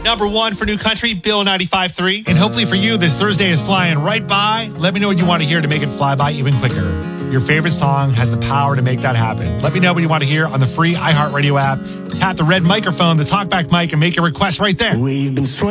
Number 1 for New Country, Bill 95.3. And hopefully for you, this Thursday is flying right by. Let me know what you want to hear to make it fly by even quicker. Your favorite song has the power to make that happen. Let me know what you want to hear on the free iHeartRadio app. Tap the red microphone, the talkback mic, and make your request right there. We've been